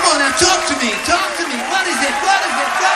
on now, talk to me. Talk to me. What is it? What is it?